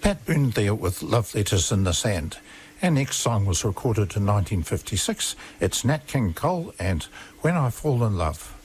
Pat Boone there with Love Letters in the Sand. Our next song was recorded in 1956. It's Nat King Cole and When I Fall in Love.